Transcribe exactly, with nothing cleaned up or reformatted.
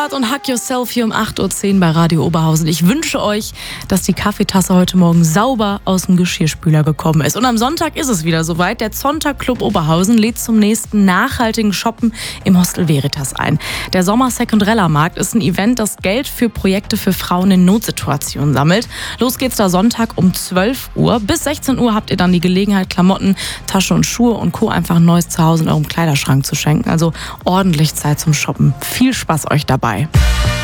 Konrad und Hug Yourself hier um acht Uhr zehn bei Radio Oberhausen. Ich wünsche euch, dass die Kaffeetasse heute Morgen sauber aus dem Geschirrspüler gekommen ist. Und am Sonntag ist es wieder soweit. Der Zonta Club Oberhausen lädt zum nächsten nachhaltigen Shoppen im Hostel Veritas ein. Der Sommer-Secondrella-Markt ist ein Event, das Geld für Projekte für Frauen in Notsituationen sammelt. Los geht's da Sonntag um zwölf Uhr. Bis sechzehn Uhr habt ihr dann die Gelegenheit, Klamotten, Tasche und Schuhe und Co. einfach ein neues Zuhause in eurem Kleiderschrank zu schenken. Also ordentlich Zeit zum Shoppen. Viel Spaß euch dabei.